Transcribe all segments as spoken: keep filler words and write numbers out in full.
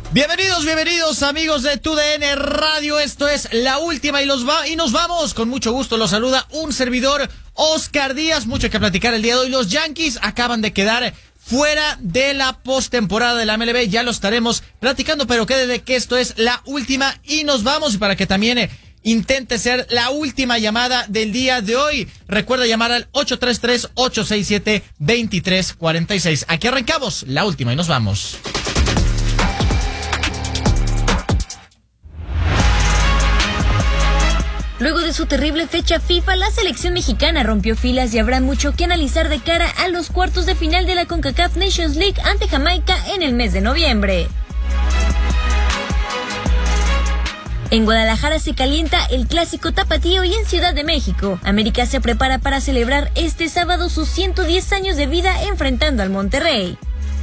Bienvenidos, bienvenidos amigos de Tu D N Radio, esto es La Última y, los va y nos vamos, con mucho gusto los saluda un servidor, Oscar Díaz. Mucho que platicar el día de hoy. Los Yankees acaban de quedar fuera de la postemporada de la M L B, ya lo estaremos platicando, pero quede de que esto es La Última y nos vamos, y para que también eh, intente ser la última llamada del día de hoy, recuerda llamar al ocho tres tres, ocho seis siete, dos tres cuatro seis. Aquí arrancamos La Última y nos vamos. Luego de su terrible fecha FIFA, la selección mexicana rompió filas y habrá mucho que analizar de cara a los cuartos de final de la CONCACAF Nations League ante Jamaica en el mes de noviembre. En Guadalajara se calienta el clásico tapatío y en Ciudad de México, América se prepara para celebrar este sábado sus ciento diez años de vida enfrentando al Monterrey.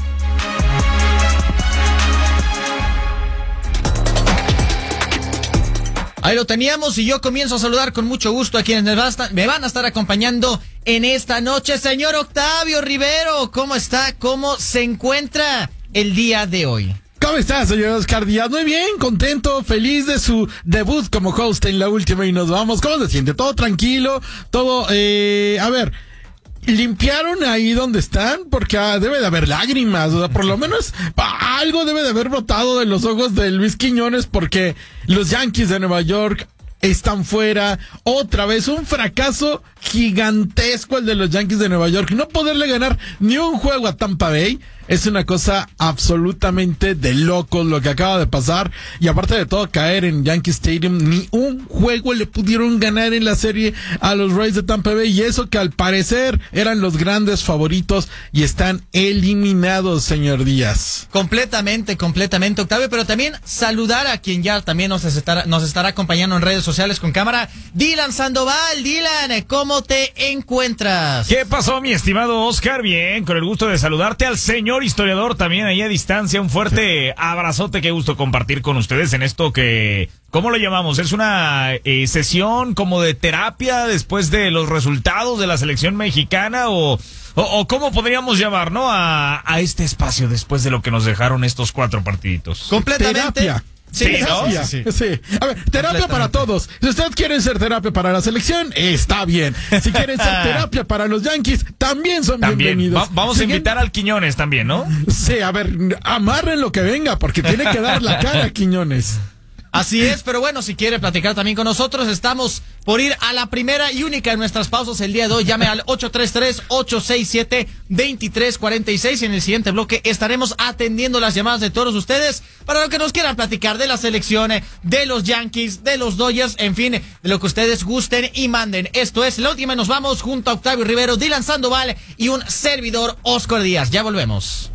Ahí lo teníamos y yo comienzo a saludar con mucho gusto a quienes me, basta, me van a estar acompañando en esta noche. Señor Octavio Rivero, ¿cómo está? ¿Cómo se encuentra el día de hoy? ¿Cómo está, señor Oscar Díaz? Muy bien, contento, feliz de su debut como host en La Última y nos vamos. ¿Cómo se siente? ¿Todo tranquilo? ¿Todo, eh, a ver... ¿Limpiaron ahí donde están? Porque ah, debe de haber lágrimas, o sea, por lo menos ah, algo debe de haber brotado de los ojos de Luis Quiñones, porque los Yankees de Nueva York están fuera. Otra vez un fracaso gigantesco el de los Yankees de Nueva York. No poderle ganar ni un juego a Tampa Bay es una cosa absolutamente de locos lo que acaba de pasar. Y aparte de todo, caer en Yankee Stadium, ni un juego le pudieron ganar en la serie a los Rays de Tampa Bay. Y eso que al parecer eran los grandes favoritos y están eliminados, señor Díaz. Completamente, completamente, Octavio. Pero también saludar a quien ya también nos estará, nos estará acompañando en redes sociales con cámara, Dylan Sandoval. Dylan, ¿cómo te encuentras? ¿Qué pasó, mi estimado Oscar? Bien, con el gusto de saludarte al señor historiador también ahí a distancia. Un fuerte abrazote, qué gusto compartir con ustedes en esto que, ¿cómo lo llamamos? Es una eh, sesión como de terapia después de los resultados de la selección mexicana, o, o, o ¿cómo podríamos llamar, no? A, a este espacio después de lo que nos dejaron estos cuatro partiditos. Completamente. Terapia. Sí, sí, ¿no? sí, sí. sí. A ver, terapia para todos. Si usted quiere ser terapia para la selección, está bien. Si quieren ser terapia para los Yankees, también son también. bienvenidos. Va, vamos ¿Siguen? a invitar al Quiñones también, ¿no? Sí, a ver, amarren lo que venga, porque tiene que dar la cara Quiñones. Así es, pero bueno, si quiere platicar también con nosotros, estamos por ir a la primera y única de nuestras pausas el día de hoy. Llame al ocho tres tres, ocho seis siete, dos tres cuatro seis y en el siguiente bloque estaremos atendiendo las llamadas de todos ustedes para lo que nos quieran platicar de la selección, de los Yankees, de los Dodgers, en fin, de lo que ustedes gusten y manden. Esto es La Última y nos vamos junto a Octavio Rivero, Dylan Sandoval y un servidor, Oscar Díaz. Ya volvemos.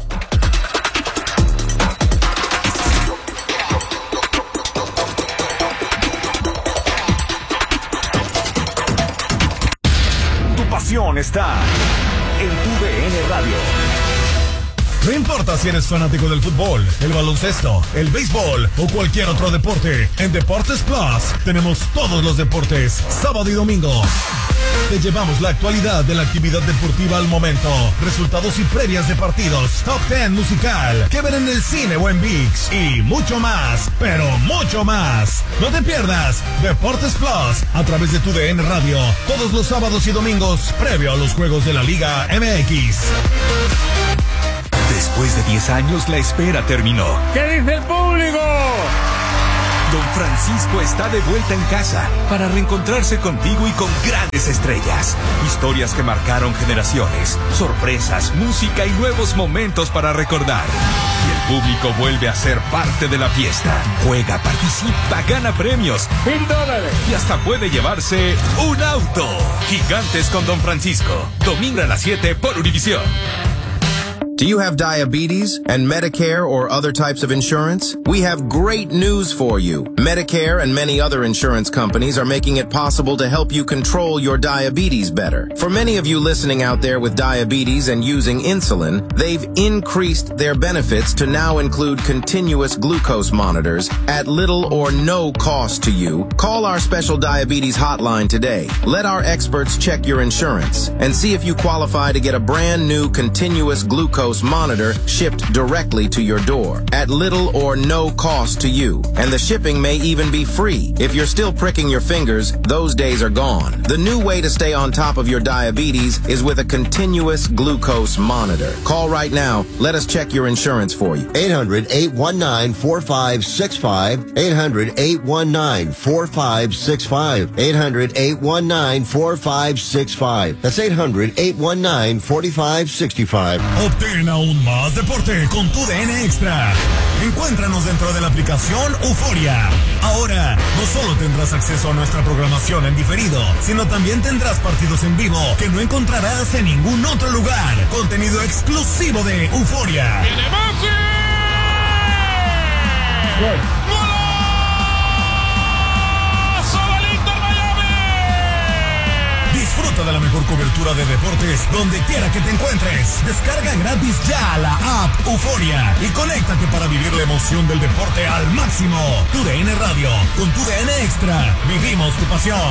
Está en Tu D N Radio. No importa si eres fanático del fútbol, el baloncesto, el béisbol o cualquier otro deporte, en Deportes Plus tenemos todos los deportes, sábado y domingo. Te llevamos la actualidad de la actividad deportiva al momento, resultados y previas de partidos, top ten musical, que ver en el cine o en ViX y mucho más, pero mucho más. No te pierdas Deportes Plus a través de Tu D N Radio, todos los sábados y domingos, previo a los juegos de la Liga M X. Después de diez años, la espera terminó. ¿Qué dice el público? Don Francisco está de vuelta en casa para reencontrarse contigo y con grandes estrellas. Historias que marcaron generaciones, sorpresas, música y nuevos momentos para recordar. Y el público vuelve a ser parte de la fiesta. Juega, participa, gana premios. ¡Mil dólares! Y hasta puede llevarse un auto. Gigantes con Don Francisco. Domingo a las siete por Univisión. Do you have diabetes and Medicare or other types of insurance? We have great news for you. Medicare and many other insurance companies are making it possible to help you control your diabetes better. For many of you listening out there with diabetes and using insulin, they've increased their benefits to now include continuous glucose monitors at little or no cost to you. Call our special diabetes hotline today. Let our experts check your insurance and see if you qualify to get a brand new continuous glucose glucose monitor shipped directly to your door at little or no cost to you. And the shipping may even be free. If you're still pricking your fingers, those days are gone. The new way to stay on top of your diabetes is with a continuous glucose monitor. Call right now. Let us check your insurance for you. eight hundred, eight one nine, four five six five. eight hundred, eight one nine, four five six five. eight hundred, eight one nine, four five six five. That's eight hundred, eight one nine, four five six five. Obtén aún más deporte con tu D N Extra. Encuéntranos dentro de la aplicación Euforia. Ahora, no solo tendrás acceso a nuestra programación en diferido, sino también tendrás partidos en vivo que no encontrarás en ningún otro lugar. Contenido exclusivo de Euforia. ¡Viene Messi! Disfruta de la mejor cobertura de deportes donde quiera que te encuentres. Descarga gratis ya la app Euforia y conéctate para vivir la emoción del deporte al máximo. Tu D N Radio, con tu D N Extra, vivimos tu pasión.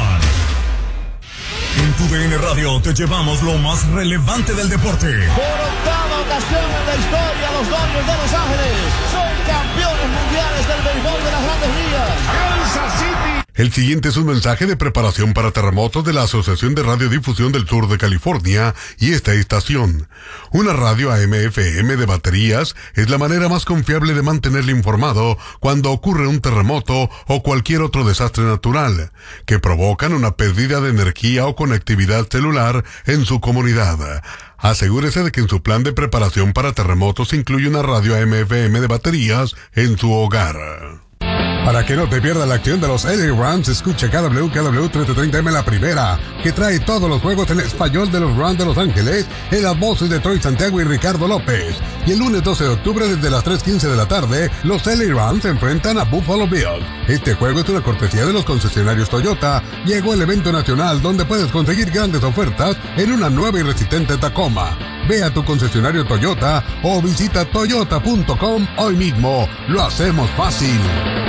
En tu D N Radio te llevamos lo más relevante del deporte. Por octava ocasión en la historia, los Dodgers de Los Ángeles son campeones mundiales del béisbol de las Grandes Ligas. Kansas City. El siguiente es un mensaje de preparación para terremotos de la Asociación de Radiodifusión del Sur de California y esta estación. Una radio A M F M de baterías es la manera más confiable de mantenerle informado cuando ocurre un terremoto o cualquier otro desastre natural, que provocan una pérdida de energía o conectividad celular en su comunidad. Asegúrese de que en su plan de preparación para terremotos incluye una radio A M F M de baterías en su hogar. Para que no te pierdas la acción de los L A Rams, escucha K W K W trece treinta M La Primera, que trae todos los juegos en español de los Rams de Los Ángeles, en las voces de Troy Santiago y Ricardo López. Y el lunes doce de octubre, desde las tres quince de la tarde, los L A Rams se enfrentan a Buffalo Bills. Este juego es una cortesía de los concesionarios Toyota. Llegó el evento nacional donde puedes conseguir grandes ofertas en una nueva y resistente Tacoma. Ve a tu concesionario Toyota o visita toyota punto com hoy mismo. Lo hacemos fácil.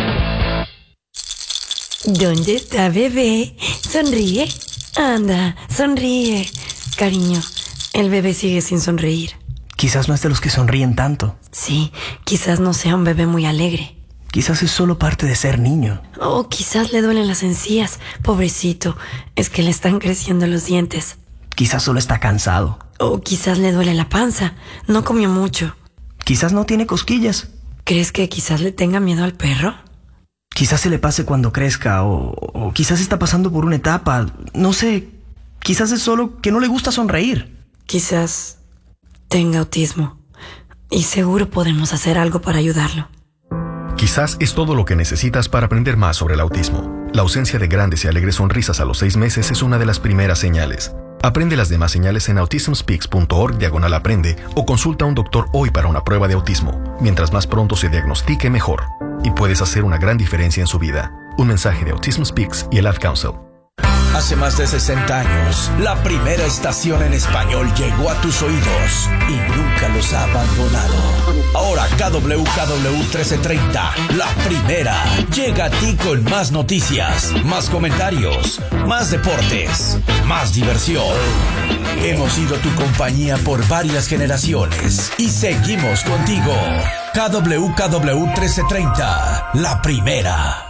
¿Dónde está bebé? Sonríe. Anda, sonríe. Cariño, el bebé sigue sin sonreír. Quizás no es de los que sonríen tanto. Sí, quizás no sea un bebé muy alegre. Quizás es solo parte de ser niño. O quizás le duelen las encías. Pobrecito, es que le están creciendo los dientes. Quizás solo está cansado. O quizás le duele la panza. No comió mucho. Quizás no tiene cosquillas. ¿Crees que quizás le tenga miedo al perro? Quizás se le pase cuando crezca, o, o quizás está pasando por una etapa, no sé, quizás es solo que no le gusta sonreír. Quizás tenga autismo, y seguro podemos hacer algo para ayudarlo. Quizás es todo lo que necesitas para aprender más sobre el autismo. La ausencia de grandes y alegres sonrisas a los seis meses es una de las primeras señales. Aprende las demás señales en autism speaks punto org diagonal aprende o consulta a un doctor hoy para una prueba de autismo. Mientras más pronto se diagnostique, mejor. Y puedes hacer una gran diferencia en su vida. Un mensaje de Autism Speaks y el Ad Council. Hace más de sesenta años, la primera estación en español llegó a tus oídos y nunca los ha abandonado. Ahora K W K W trece treinta, la primera, llega a ti con más noticias, más comentarios, más deportes, más diversión. Hemos sido tu compañía por varias generaciones y seguimos contigo. K W K W trece treinta, la primera.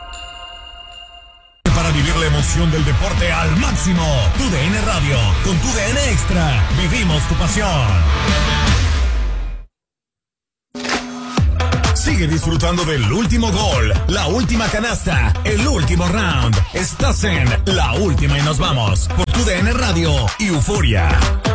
Para vivir la emoción del deporte al máximo, tu D N Radio, con tu D N Extra, vivimos tu pasión. Sigue disfrutando del último gol, la última canasta, el último round. Estás en La Última y Nos Vamos, por tu D N Radio y Euforia.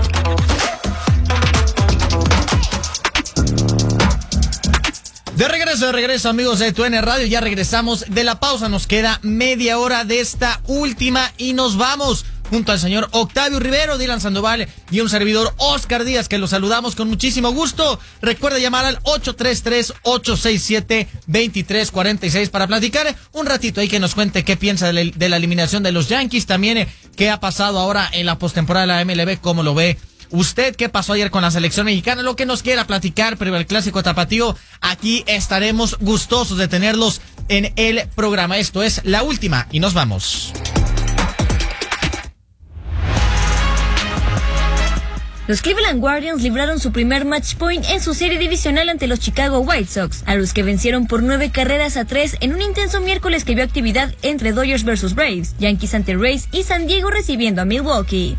De regreso, de regreso, amigos de Tu D N Radio, ya regresamos de la pausa, nos queda media hora de esta última y nos vamos junto al señor Octavio Rivero, Dylan Sandoval y un servidor Oscar Díaz, que los saludamos con muchísimo gusto. Recuerda llamar al ocho tres tres, ocho seis siete, dos tres cuatro seis para platicar un ratito ahí, que nos cuente qué piensa de la, de la eliminación de los Yankees, también eh, qué ha pasado ahora en la postemporada de la M L B, cómo lo ve usted, qué pasó ayer con la selección mexicana, lo que nos quiera platicar, pero el clásico tapatío, aquí estaremos gustosos de tenerlos en el programa. Esto es La Última y Nos Vamos. Los Cleveland Guardians libraron su primer match point en su serie divisional ante los Chicago White Sox, a los que vencieron por nueve carreras a tres en un intenso miércoles que vio actividad entre Dodgers versus Braves, Yankees ante Rays y San Diego recibiendo a Milwaukee.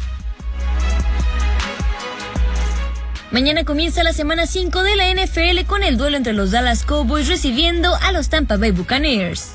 Mañana comienza la semana cinco de la N F L con el duelo entre los Dallas Cowboys recibiendo a los Tampa Bay Buccaneers.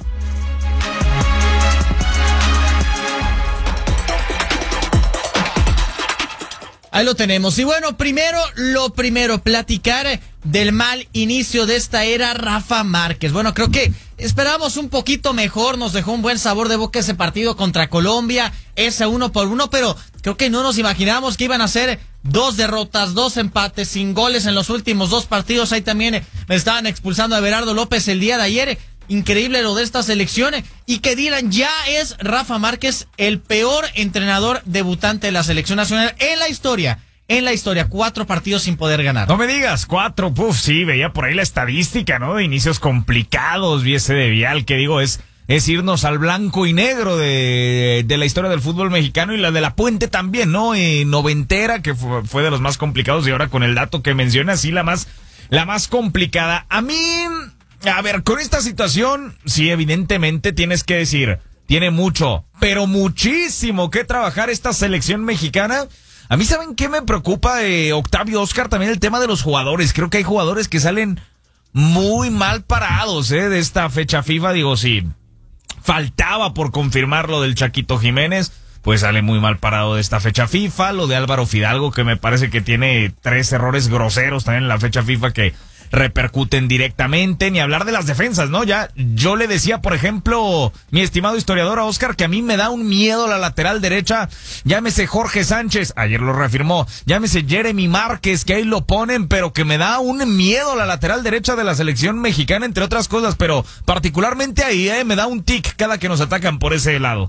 Ahí lo tenemos. Y bueno, primero, lo primero, platicar del mal inicio de esta era Rafa Márquez. Bueno, creo que esperamos un poquito mejor, nos dejó un buen sabor de boca ese partido contra Colombia, ese uno por uno, pero creo que no nos imaginábamos que iban a ser dos derrotas, dos empates, sin goles en los últimos dos partidos. Ahí también me estaban expulsando a Everardo López el día de ayer. Increíble lo de esta selección. Y que dirán, ya es Rafa Márquez el peor entrenador debutante de la selección nacional en la historia. En la historia, cuatro partidos sin poder ganar. No me digas, cuatro, puf, sí, veía por ahí la estadística, ¿no? De inicios complicados, vi ese de Vial, que digo, es, es irnos al blanco y negro de, de la historia del fútbol mexicano, y la de La Puente también, ¿no? Eh, noventera, que fue, fue de los más complicados, y ahora con el dato que mencionas, sí, la más, la más complicada. A mí... A ver, con esta situación, sí, evidentemente tienes que decir, tiene mucho, pero muchísimo que trabajar esta selección mexicana. A mí, ¿saben qué me preocupa de Octavio, Oscar? También el tema de los jugadores. Creo que hay jugadores que salen muy mal parados, ¿eh? De esta fecha FIFA. Digo, sí, faltaba por confirmar lo del Chaquito Jiménez, pues sale muy mal parado de esta fecha FIFA. Lo de Álvaro Fidalgo, que me parece que tiene tres errores groseros también en la fecha FIFA que repercuten directamente, ni hablar de las defensas, ¿no? Ya, yo le decía, por ejemplo, mi estimado historiador a Oscar, que a mí me da un miedo la lateral derecha, llámese Jorge Sánchez, ayer lo reafirmó, llámese Jeremy Márquez, que ahí lo ponen, pero que me da un miedo la lateral derecha de la selección mexicana, entre otras cosas, pero particularmente ahí, eh, me da un tic cada que nos atacan por ese lado.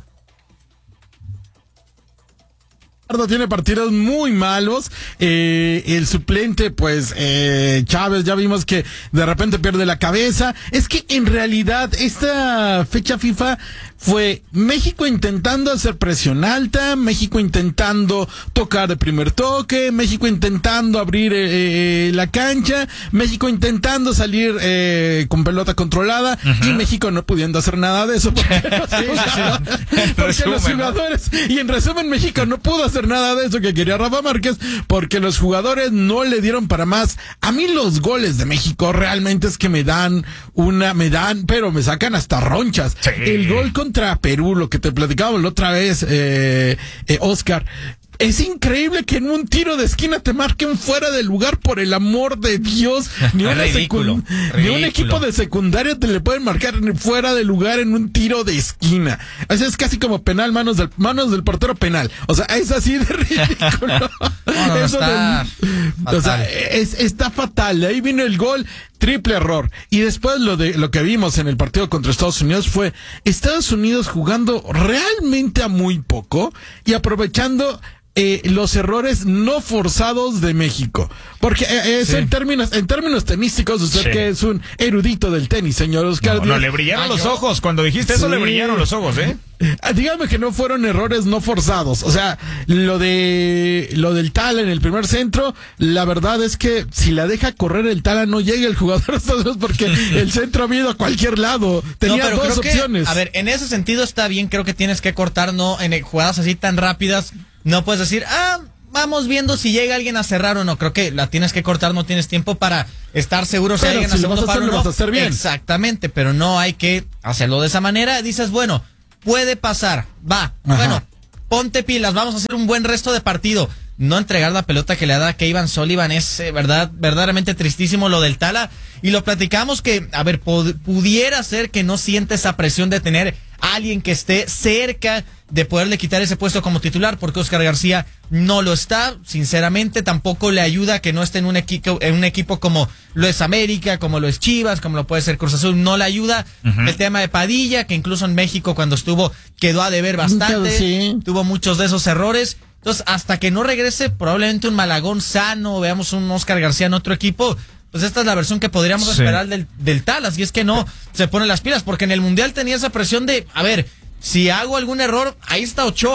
Tiene partidos muy malos, eh, el suplente pues eh, Chávez, ya vimos que de repente pierde la cabeza. Es que en realidad esta fecha FIFA fue México intentando hacer presión alta, México intentando tocar de primer toque, México intentando abrir eh, la cancha, México intentando salir eh, con pelota controlada, uh-huh. Y México no pudiendo hacer nada de eso porque, los, jugadores, porque resumen, los jugadores, ¿no? Y en resumen México no pudo hacer nada de eso que quería Rafa Márquez porque los jugadores no le dieron para más. A mí los goles de México realmente es que me dan una, me dan, pero me sacan hasta ronchas. Sí. El gol contra Perú, lo que te platicábamos la otra vez, eh, eh, Oscar. Es increíble que en un tiro de esquina te marquen fuera de lugar, por el amor de Dios. Ni, una ridículo, ridículo. Ni un equipo de secundaria te le pueden marcar fuera de lugar en un tiro de esquina. O sea, es casi como penal, manos del, manos del portero penal. O sea, es así de ridículo. No, no, Eso está de, o sea, es, está fatal. Ahí vino el gol. Triple error. Y después lo de lo que vimos en el partido contra Estados Unidos fue Estados Unidos jugando realmente a muy poco y aprovechando eh, los errores no forzados de México. Porque eh, eso sí. en términos en términos tenísticos, usted sí. que es un erudito del tenis, señor Oscar. No, no le brillaron Ay, los yo... ojos. Cuando dijiste sí. eso, le brillaron los ojos, ¿eh? Dígame que no fueron errores no forzados. O sea, lo de lo del Tala en el primer centro, la verdad es que si la deja correr el Tala no llega el jugador porque el centro ha ido a cualquier lado. Tenía no, dos opciones. Que, a ver, en ese sentido está bien, creo que tienes que cortar, no en jugadas así tan rápidas. No puedes decir, ah, vamos viendo si llega alguien a cerrar o no. Creo que la tienes que cortar, no tienes tiempo para estar seguro si hay alguien si a segundo paro o no. Lo vas a hacer bien. Exactamente, pero no hay que hacerlo de esa manera. Dices, bueno, puede pasar, va, Ajá. bueno, ponte pilas, vamos a hacer un buen resto de partido. No entregar la pelota que le da a Kevin Sullivan es eh, verdad, verdaderamente tristísimo lo del Tala. Y lo platicamos que, a ver, pod- pudiera ser que no siente esa presión de tener a alguien que esté cerca de poderle quitar ese puesto como titular, porque Oscar García no lo está, sinceramente. Tampoco le ayuda que no esté en un equipo, en un equipo como lo es América, como lo es Chivas, como lo puede ser Cruz Azul, no le ayuda. Uh-huh. El tema de Padilla, que incluso en México cuando estuvo quedó a deber bastante, sí. tuvo muchos de esos errores. Entonces, hasta que no regrese probablemente un Malagón sano, veamos un Oscar García en otro equipo, pues esta es la versión que podríamos sí. esperar del, del Talas. Y es que no se pone las pilas, porque en el Mundial tenía esa presión de, a ver, si hago algún error, ahí está Ochoa.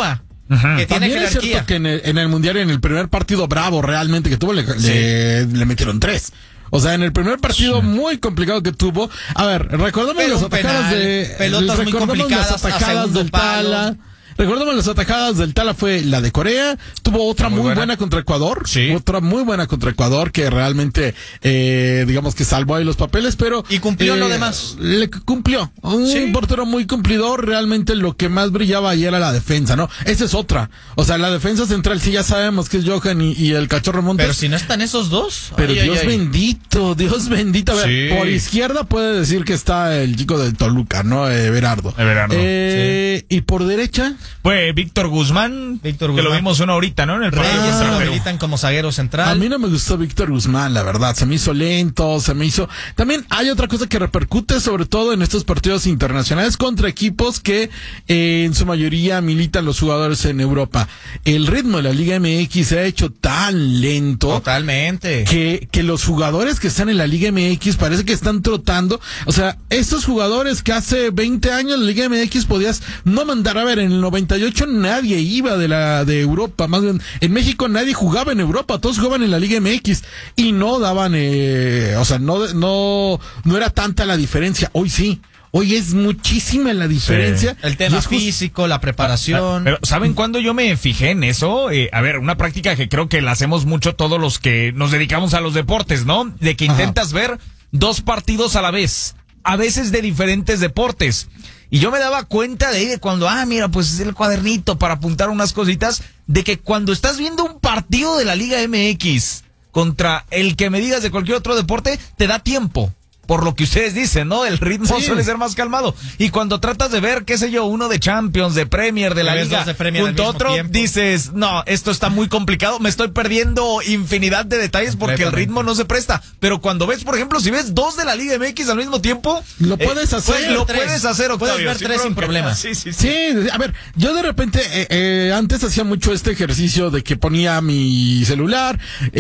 Uh-huh. Que tiene También jerarquía. es cierto que en el, en el Mundial, en el primer partido bravo realmente que tuvo, le, sí. le, le metieron tres. O sea, en el primer partido sí. muy complicado que tuvo. A ver, recordemos las atajadas penal, de... Pelotas muy complicadas las atajadas del Tala. Recordemos las atajadas del Tala fue la de Corea, tuvo otra muy, muy buena. buena contra Ecuador, sí. otra muy buena contra Ecuador que realmente, eh, digamos que salvó ahí los papeles, pero... Y cumplió eh, lo demás. Le cumplió, un ¿Sí? portero muy cumplidor, realmente lo que más brillaba ayer era la defensa, ¿no? Esa es otra, o sea, la defensa central sí ya sabemos que es Johan y, y el Cachorro Montes. Pero si no están esos dos. Pero ay, Dios ay, bendito, Dios bendito, a ver, sí. por izquierda puede decir que está el chico de Toluca, ¿no? Eh, Berardo. Berardo. Eh, sí. Y por derecha... Pues Víctor Guzmán, Víctor que Guzmán. lo vimos una horita, ¿no? En el partido Reyes contra lo Perú. militan como zaguero central. A mí no me gustó Víctor Guzmán, la verdad. Se me hizo lento, se me hizo... También hay otra cosa que repercute, sobre todo en estos partidos internacionales contra equipos que eh, en su mayoría militan los jugadores en Europa. El ritmo de la Liga M X se ha hecho tan lento. Totalmente. Que, que los jugadores que están en la Liga M X parece que están trotando. O sea, estos jugadores que hace veinte años la Liga M X podías no mandar. A ver, en el noventa y ocho nadie iba de la de Europa, más bien en México nadie jugaba en Europa, todos jugaban en la Liga M X y no daban, eh, o sea, no no no era tanta la diferencia. Hoy sí, hoy es muchísima la diferencia. Sí. El tema físico, la preparación. Pero ¿saben cuándo yo me fijé en eso? Eh, a ver, una práctica que creo que la hacemos mucho todos los que nos dedicamos a los deportes, ¿no? De que intentas Ajá. ver dos partidos a la vez, a veces de diferentes deportes. Y yo me daba cuenta de ahí de cuando, ah, mira, pues es el cuadernito para apuntar unas cositas, de que cuando estás viendo un partido de la Liga M X contra el que me digas de cualquier otro deporte, te da tiempo. Por lo que ustedes dicen, ¿no? El ritmo sí. suele ser más calmado. Y cuando tratas de ver, qué sé yo, uno de Champions, de Premier, de la Liga, de junto a otro, tiempo. dices, no, esto está muy complicado, me estoy perdiendo infinidad de detalles porque el ritmo no se presta. Pero cuando ves, por ejemplo, si ves dos de la Liga M X al mismo tiempo, lo puedes eh, hacer. Pues, lo tres. puedes hacer, Octavio. Puedes ver sin tres sin problemas. Sí, sí, sí. sí, a ver, yo de repente, eh, eh, antes hacía mucho este ejercicio de que ponía mi celular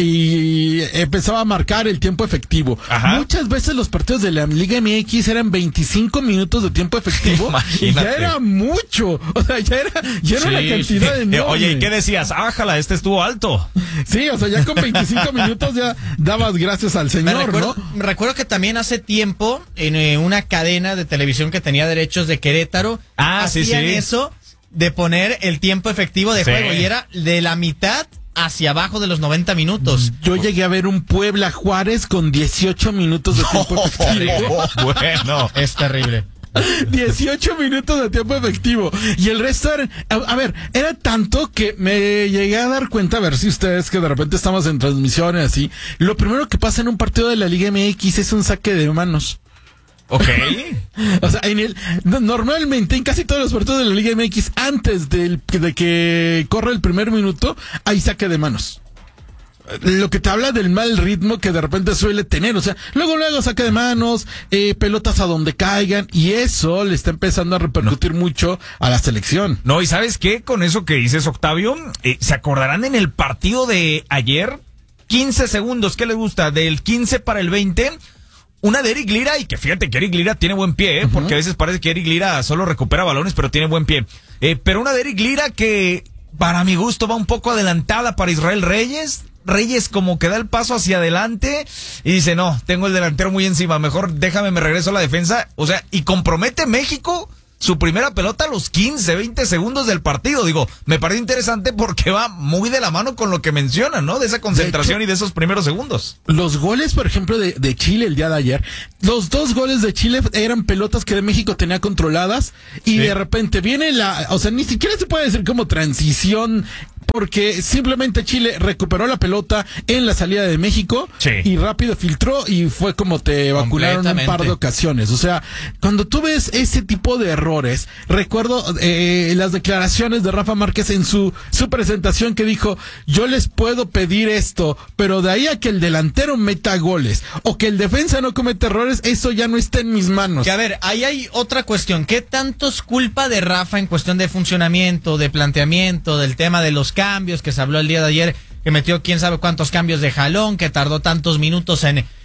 y empezaba a marcar el tiempo efectivo. Ajá. Muchas veces los partidos de la Liga M X eran veinticinco minutos de tiempo efectivo. Imagínate. Y ya era mucho. O sea, ya era, ya era sí, una cantidad sí. enorme. Oye, ¿y qué decías? Ájala, este estuvo alto. Sí, o sea, ya con veinticinco minutos ya dabas gracias al Señor, me recuerdo, ¿no? Me recuerdo que también hace tiempo, en eh, una cadena de televisión que tenía derechos de Querétaro, ah, hacían sí, sí. eso de poner el tiempo efectivo de sí. juego y era de la mitad hacia abajo de los noventa minutos. Yo llegué a ver un Puebla Juárez con dieciocho minutos de tiempo no, efectivo. Bueno, es terrible. dieciocho minutos de tiempo efectivo. Y el resto era, a, a ver, era tanto que me llegué a dar cuenta, a ver si ustedes que de repente estamos en transmisiones así, lo primero que pasa en un partido de la Liga M X es un saque de manos. Ok. O sea, en el, normalmente en casi todos los partidos de la Liga M X, antes del, de que corre el primer minuto, hay saque de manos. Lo que te habla del mal ritmo que de repente suele tener, o sea, luego luego saque de manos, eh, pelotas a donde caigan, y eso le está empezando a repercutir no. mucho a la selección. No, y ¿sabes qué? Con eso que dices, Octavio, eh, ¿se acordarán en el partido de ayer? quince segundos, ¿qué les gusta? Del quince para el veinte, una de Eric Lira, y que fíjate que Eric Lira tiene buen pie, ¿eh? Uh-huh. Porque a veces parece que Eric Lira solo recupera balones, pero tiene buen pie. Eh, pero una de Eric Lira que, para mi gusto, va un poco adelantada para Israel Reyes. Reyes como que da el paso hacia adelante y dice, no, tengo el delantero muy encima, mejor déjame, me regreso a la defensa. O sea, y compromete México su primera pelota a los quince, veinte segundos del partido. Digo, me parece interesante porque va muy de la mano con lo que mencionan, ¿no? De esa concentración de hecho, y de esos primeros segundos. Los goles, por ejemplo, de, de Chile el día de ayer, los dos goles de Chile eran pelotas que de México tenía controladas y sí. de repente viene la, o sea, ni siquiera se puede decir como transición, porque simplemente Chile recuperó la pelota en la salida de México sí. y rápido filtró y fue como te vacunaron un par de ocasiones. O sea, cuando tú ves ese tipo de errores, recuerdo eh, las declaraciones de Rafa Márquez en su, su presentación que dijo, yo les puedo pedir esto, pero de ahí a que el delantero meta goles o que el defensa no cometa errores, eso ya no está en mis manos. Que a ver, ahí hay otra cuestión. ¿Qué tanto es culpa de Rafa en cuestión de funcionamiento, de planteamiento, del tema de los cambios que se habló el día de ayer, que metió quién sabe cuántos cambios de jalón, que tardó tantos minutos en,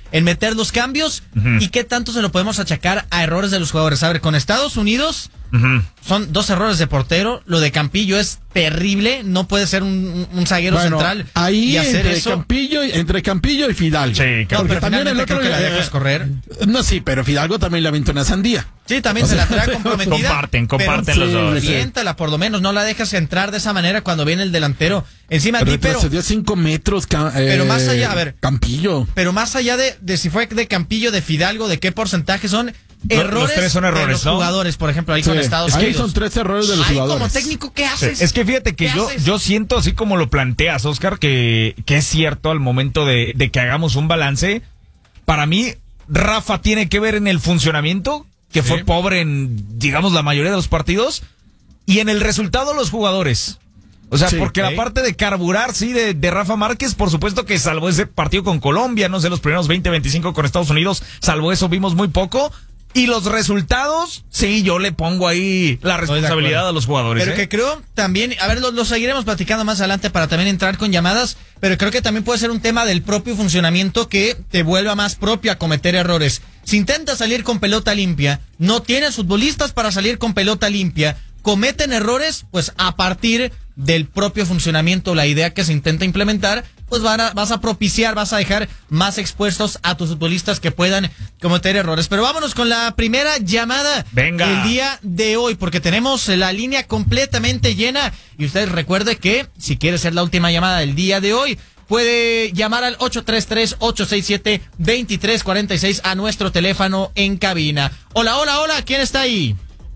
en meter los cambios uh-huh. y qué tanto se lo podemos achacar a errores de los jugadores. A ver, con Estados Unidos uh-huh. son dos errores de portero, lo de Campillo es terrible, no puede ser un, un zaguero bueno, central ahí y hacer entre eso. Campillo, entre Campillo y Fidalgo. Sí, claro, no, pero también el otro creo que la dejas correr. No, sí, pero Fidalgo también le aventó una sandía. Sí, también o se sea, la trae comprometida. Comparten, comparten pero, los sí, dos. Reviéntala, por lo menos, no la dejas entrar de esa manera cuando viene el delantero encima de ti, pero... Retrocedió cinco metros, eh, pero más allá, a ver... Campillo. Pero más allá de, de si fue de Campillo, de Fidalgo, de qué porcentaje son... Errores los tres son errores, de los ¿no? jugadores, por ejemplo, ahí sí, con Estados ahí Unidos. Ahí son tres errores de los ahí jugadores. Como técnico, ¿qué haces? Sí, es que fíjate que yo, yo siento, así como lo planteas, Oscar, que, que es cierto al momento de, de que hagamos un balance. Para mí, Rafa tiene que ver en el funcionamiento, que sí. fue pobre en, digamos, la mayoría de los partidos, y en el resultado los jugadores. O sea, sí, porque okay. la parte de carburar, sí, de, de Rafa Márquez, por supuesto que salvó ese partido con Colombia, no sé, los primeros veinte, veinticinco con Estados Unidos, salvo eso, vimos muy poco. Y los resultados, sí, yo le pongo ahí la responsabilidad a los jugadores. Pero ¿eh? que creo también, a ver, lo, lo seguiremos platicando más adelante para también entrar con llamadas, pero creo que también puede ser un tema del propio funcionamiento que te vuelva más propio a cometer errores. Si intentas salir con pelota limpia, no tienes futbolistas para salir con pelota limpia, cometen errores, pues a partir del propio funcionamiento, la idea que se intenta implementar, pues van a, vas a propiciar, vas a dejar más expuestos a tus futbolistas que puedan cometer errores. Pero vámonos con la primera llamada Venga. del día de hoy, porque tenemos la línea completamente llena. Y usted recuerde que si quiere ser la última llamada del día de hoy, puede llamar al ocho tres tres, ocho seis siete, dos tres cuatro seis a nuestro teléfono en cabina. Hola, hola, hola, ¿quién está ahí?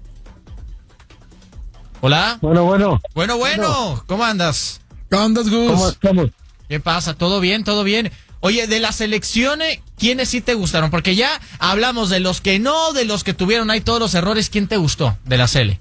Hola. Bueno, bueno. Bueno, bueno. bueno. ¿Cómo andas? ¿Cómo andas, Gus? ¿Cómo estamos? ¿Qué pasa? ¿Todo bien? ¿Todo bien? Oye, de las selecciones, ¿quiénes sí te gustaron? Porque ya hablamos de los que no, de los que tuvieron ahí todos los errores. ¿Quién te gustó de la Sele?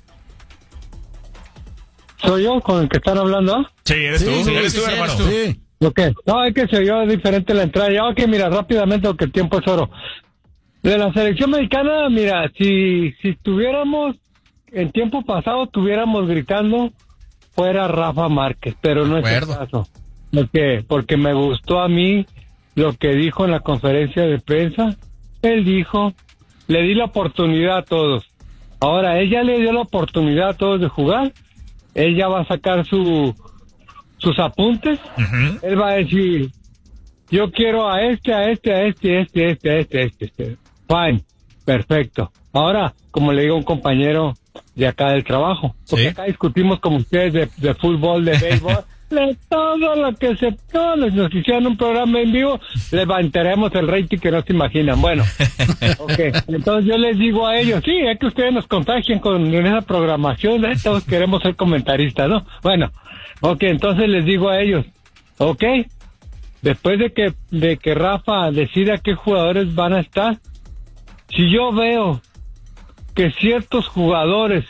¿Soy yo con el que están hablando? Sí, eres sí, tú, sí, eres sí, tú, sí, hermano. Eres tú. Sí. Ok. No, es que se oyó diferente la entrada. Ya, ok, mira, rápidamente, porque el tiempo es oro. De la selección mexicana, mira, si, si estuviéramos en tiempo pasado, estuviéramos gritando fuera Rafa Márquez, pero no es el caso. Porque, porque me gustó a mí lo que dijo en la conferencia de prensa. Él dijo, le di la oportunidad a todos. Ahora, ella le dio la oportunidad a todos de jugar. Ella va a sacar su sus apuntes. Uh-huh. Él va a decir, yo quiero a este, a este, a este, a este, a este, a este, a este, a este. Fine, perfecto. Ahora, como le digo a un compañero de acá del trabajo, porque ¿sí? acá discutimos como ustedes de, de fútbol, de béisbol, de todo lo que se... Todos nos hicieron un programa en vivo, levantaremos el rating que no se imaginan. Bueno, ok, entonces yo les digo a ellos, sí, es que ustedes nos contagian con esa programación, ¿eh? Todos queremos ser comentaristas, ¿no? Bueno, ok, entonces les digo a ellos, ok, después de que, de que Rafa decida qué jugadores van a estar, si yo veo que ciertos jugadores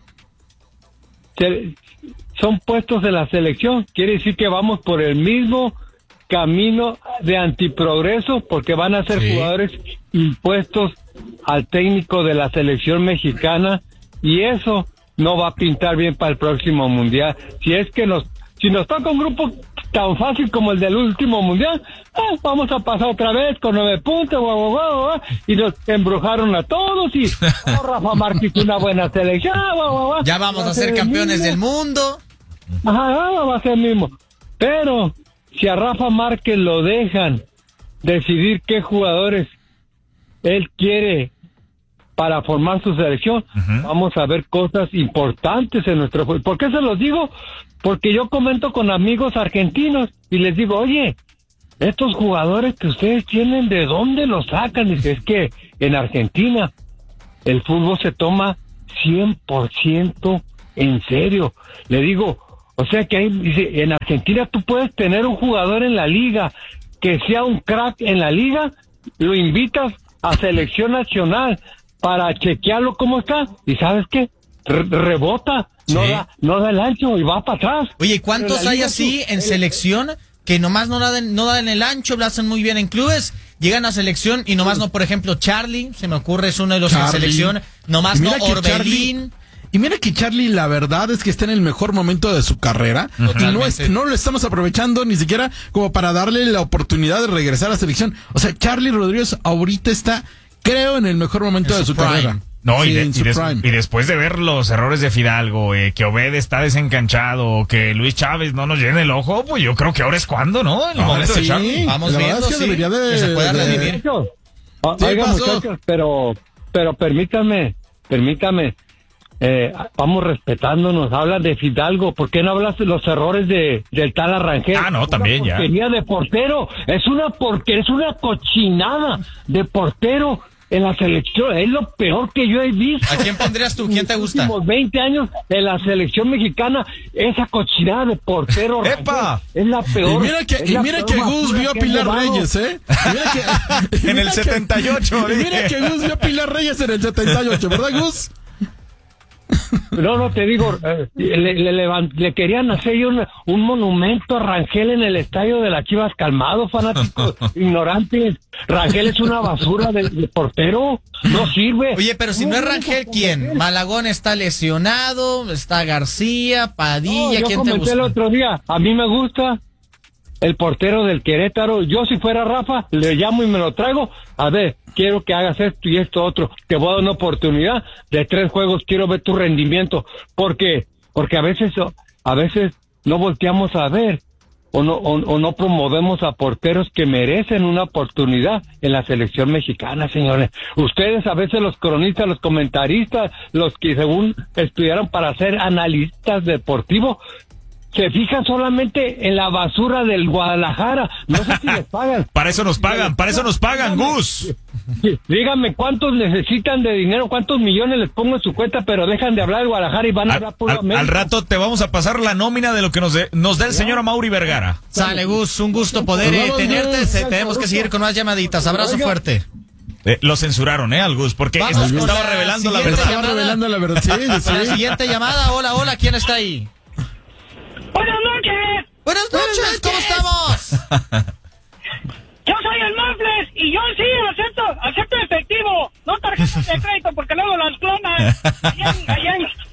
se, son puestos en la selección, quiere decir que vamos por el mismo camino de antiprogreso, porque van a ser sí. jugadores impuestos al técnico de la selección mexicana, y eso no va a pintar bien para el próximo mundial. Si es que nos, si nos toca un grupo tan fácil como el del último mundial, ah, vamos a pasar otra vez con nueve puntos, guau, guau, guau, guau, y nos embrujaron a todos, y oh, Rafa Márquez una buena selección, guau, guau, guau, ya vamos a ser campeones del mundo. Ajá, va a ser el mismo. Pero si a Rafa Márquez lo dejan decidir qué jugadores él quiere para formar su selección, uh-huh. vamos a ver cosas importantes en nuestro fútbol. ¿Por qué se los digo? Porque yo comento con amigos argentinos y les digo, oye, estos jugadores que ustedes tienen, ¿de dónde los sacan? Dice, es que en Argentina el fútbol se toma cien por ciento en serio. Le digo, o sea que ahí, dice, en Argentina tú puedes tener un jugador en la liga que sea un crack en la liga, lo invitas a selección nacional para chequearlo cómo está, y ¿sabes qué? Re- rebota, sí. no da no da el ancho y va para atrás. Oye, ¿cuántos hay así tú, en selección que nomás no dan, no dan el ancho, lo hacen muy bien en clubes, llegan a selección y nomás no, por ejemplo, Charlie, se me ocurre, es uno de los Charlie. En selección, nomás no, Orbelín, Y mira que Charlie, la verdad es que está en el mejor momento de su carrera. Y no, es, no lo estamos aprovechando ni siquiera como para darle la oportunidad de regresar a la selección. O sea, Charlie Rodríguez ahorita está, creo, en el mejor momento en de su, su carrera. No, sí, y, de, y, des, y después de ver los errores de Fidalgo, eh, que Obed está desencanchado, que Luis Chávez no nos llena el ojo, pues yo creo que ahora es cuando, ¿no? El ahora momento sí, de Charlie. Vamos la viendo, es que sí, debería de, que se pueda de, redimir. Sí, Oiga, muchachos, pero, pero permítame, permítame, eh, vamos respetándonos, hablan de Fidalgo, ¿por qué no hablas de los errores de del tal Arrangel? Ah, no, también ya. Porquería de portero, es una porque es una cochinada de portero en la selección, es lo peor que yo he visto. ¿A quién pondrías tú? ¿Quién te gusta? En los últimos veinte años en la selección mexicana, esa cochinada de portero ¡Epa! es la peor. Y mira que, y mira que Gus vio a Pilar Reyes, ¿eh? Mira que, en el setenta y ocho. Que, y mira que Gus vio a Pilar Reyes en el setenta y ocho, ¿verdad, Gus? No, no, te digo, eh, le, le, levant, le querían hacer un, un monumento a Rangel en el estadio de las Chivas. Calmado, fanáticos ignorantes. Rangel es una basura de, de portero, no sirve. Oye, pero si no, no es Rangel, ¿quién? Malagón está lesionado, está García, Padilla, no, ¿quién te gusta? El otro día, a mí me gusta el portero del Querétaro. Yo si fuera Rafa, le llamo y me lo traigo. A ver, quiero que hagas esto y esto otro. Te voy a dar una oportunidad de tres juegos. Quiero ver tu rendimiento. ¿Por qué? Porque a veces, a veces no volteamos a ver o no, o, o no promovemos a porteros que merecen una oportunidad en la selección mexicana, señores. Ustedes a veces los cronistas, los comentaristas, los que según estudiaron para ser analistas deportivos, se fijan solamente en la basura del Guadalajara. No sé si les pagan. Para eso nos pagan, para eso nos pagan, Gus. Díganme cuántos necesitan de dinero, cuántos millones les pongo en su cuenta, pero dejan de hablar de Guadalajara y van a al, hablar puro al, América. al rato te vamos a pasar la nómina de lo que nos, de, nos da el señor Amaury Vergara. Sale, Gus, un gusto poder eh, tenerte. Se, tenemos que seguir con más llamaditas. Abrazo fuerte. Eh, lo censuraron, ¿eh, al Gus? Porque Vamos estaba, con estaba la revelando la siguiente verdad. Estaba revelando la verdad. Sí, sí. La siguiente llamada. Hola, hola, ¿quién está ahí? Buenas noches. Buenas noches, ¿cómo estamos? Yo soy el Mofles y yo sí acepto, acepto efectivo, no tarjetas de crédito porque luego las clonan. Allá, allá.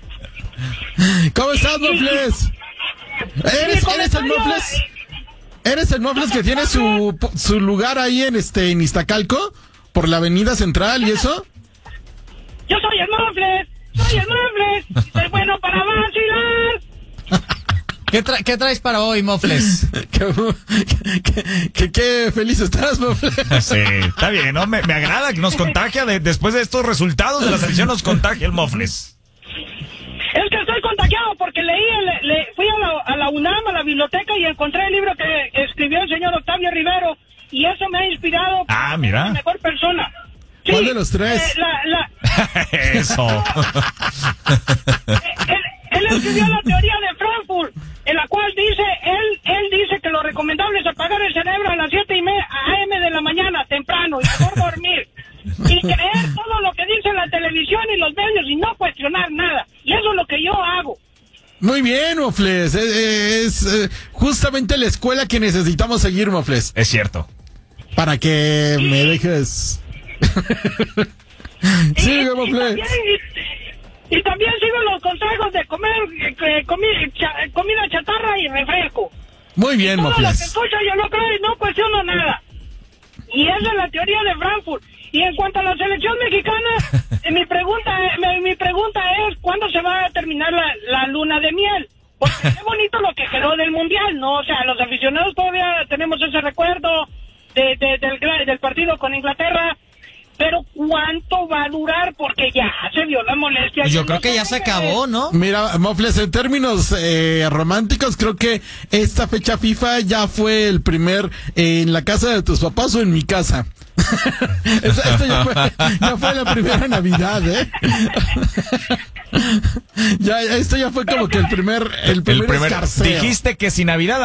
¿Cómo estás, Mofles? ¿Eres, eres el Mofles? ¿Eres el Mofles que tiene su, su lugar ahí en este en Iztacalco? ¿Por la avenida central y eso? Yo soy el Mofles, soy el Mofles, soy bueno para vacilar. ¿Qué, tra ¿Qué traes para hoy, Mofles? ¿Qué, qué, qué, qué feliz estás, Mofles? Sí, está bien, ¿no? Me, me agrada que nos contagia, de, después de estos resultados de la selección nos contagia el Mofles. Es que estoy contagiado porque leí, le, le, fui a la, a la UNAM, a la biblioteca y encontré el libro que escribió el señor Octavio Rivero y eso me ha inspirado ah, para mira. ser la mejor persona. Sí, ¿cuál de los tres? Eh, la, la... Eso. él, él escribió la teoría de Frankfurt, en la cual dice, él él dice que lo recomendable es apagar el cerebro a las siete y media a m de la mañana, temprano, y mejor dormir. Y creer todo lo que dice la televisión y los medios y no cuestionar nada. Y eso es lo que yo hago. Muy bien, Mofles. Es, es, es justamente la escuela que necesitamos seguir, Mofles. Es cierto. Para que me dejes... Sí, Mofles. Y también, y, y también sigo los consejos de comer eh, comi, cha, comida chatarra y refresco. Muy bien, Todo Mofles. lo que escucho yo no creo y no cuestiono nada. Y esa es la teoría de Frankfurt. Y en cuanto a la selección mexicana, eh, mi pregunta mi, mi pregunta es ¿cuándo se va a terminar la, la luna de miel? Porque qué bonito lo que quedó del mundial, ¿no? O sea, los aficionados todavía tenemos ese recuerdo de, de, del, del partido con Inglaterra. Pero ¿cuánto va a durar? Porque ya se vio la molestia. Yo creo que ya se acabó, ¿no? Mira, Mofles, en términos eh, románticos, creo que esta fecha FIFA ya fue el primer eh, en la casa de tus papás o en mi casa. Esta, esta ya, fue, ya fue la primera Navidad, ¿eh? ya, esto ya fue como que el primer, el primer, el primer escarceo. Dijiste que si Navidad